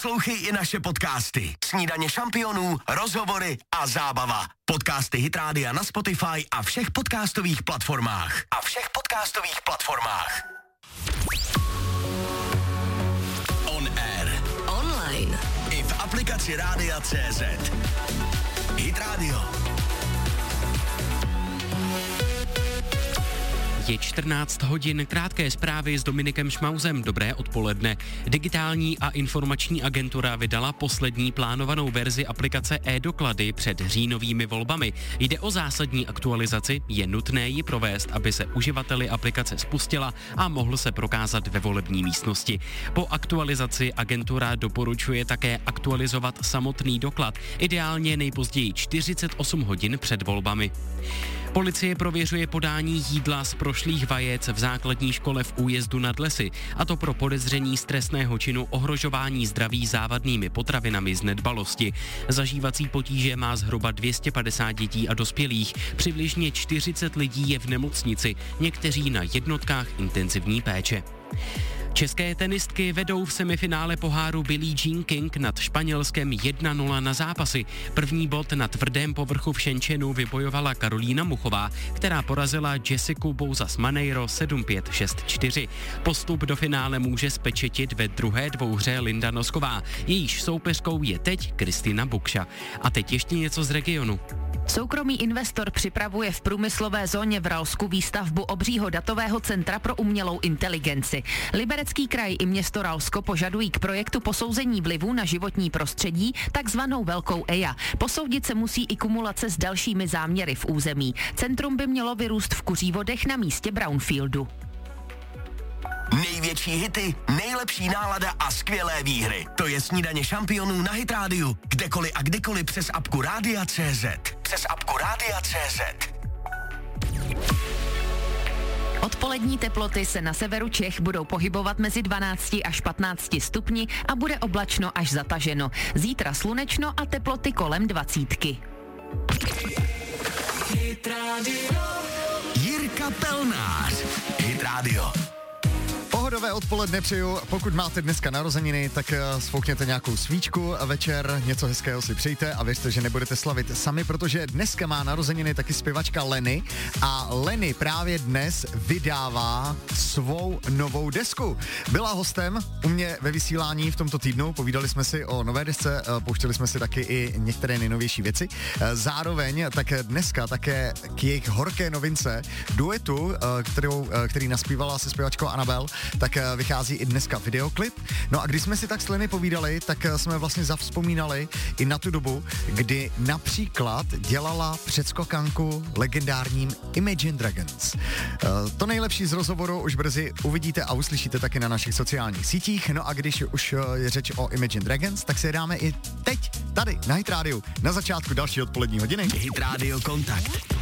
Poslouchej i naše podcasty. Snídaně šampionů, rozhovory a zábava. Podcasty Hit Rádia na Spotify a všech podcastových platformách. On air. Online. I v aplikaci Rádia.cz. Hit Radio. Je 14 hodin, krátké zprávy s Dominikem Šmauzem. Dobré odpoledne. Digitální a informační agentura vydala poslední plánovanou verzi aplikace e-doklady před říjnovými volbami. Jde o zásadní aktualizaci, je nutné ji provést, aby se uživateli aplikace spustila a mohl se prokázat ve volební místnosti. Po aktualizaci agentura doporučuje také aktualizovat samotný doklad, ideálně nejpozději 48 hodin před volbami. Policie prověřuje podání jídla z prošlých vajec v základní škole v Újezdu nad Lesy, a to pro podezření z trestného činu ohrožování zdraví závadnými potravinami z nedbalosti. Zažívací potíže má zhruba 250 dětí a dospělých, přibližně 40 lidí je v nemocnici, někteří na jednotkách intenzivní péče. České tenistky vedou v semifinále poháru Billie Jean King nad Španělskem 1-0 na zápasy. První bod na tvrdém povrchu v Shenzhenu vybojovala Karolína Muchová, která porazila Jessiku Bouzas-Maneiro 7-5, 6-4. Postup do finále může spečetit ve druhé dvouhře Linda Nosková. Jejíž soupeřkou je teď Kristina Bukša. A teď ještě něco z regionu. Soukromý investor připravuje v průmyslové zóně v Ralsku výstavbu obřího datového centra pro umělou inteligenci. Liberecký kraj i město Ralsko požadují k projektu posouzení vlivu na životní prostředí, takzvanou velkou EIA. Posoudit se musí i kumulace s dalšími záměry v území. Centrum by mělo vyrůst v Kuřívodech na místě brownfieldu. Největší hity, nejlepší nálada a skvělé výhry. To je Snídaně šampionů na Hit Rádiu. Kdekoliv a kdykoliv přes apku Rádia.cz. Odpolední teploty se na severu Čech budou pohybovat mezi 12 až 15 stupni a bude oblačno až zataženo. Zítra slunečno a teploty kolem 20. Hit Radio. Jirka Pelnář. Hit Radio. Pohodové odpoledne přeju. Pokud máte dneska narozeniny, tak sfoukněte nějakou svíčku a večer něco hezkého si přejte a věřte, že nebudete slavit sami, protože dneska má narozeniny taky zpěvačka Lenny a Lenny právě dnes vydává svou novou desku. Byla hostem u mě ve vysílání v tomto týdnu, povídali jsme si o nové desce, pouštěli jsme si taky i některé nejnovější věci. Zároveň také dneska také k jejich horké novince duetu, který naspívala se zpěvačkou Anabel, tak vychází i dneska videoklip. No a když jsme si tak s Lenny povídali, tak jsme vlastně zavzpomínali i na tu dobu, kdy například dělala předskokanku legendárním Imagine Dragons. To nejlepší z rozhovoru už brzy uvidíte a uslyšíte taky na našich sociálních sítích. No a když už je řeč o Imagine Dragons, tak se dáme i teď tady na Hit Radio na začátku další odpolední hodiny. Hit Radio Kontakt.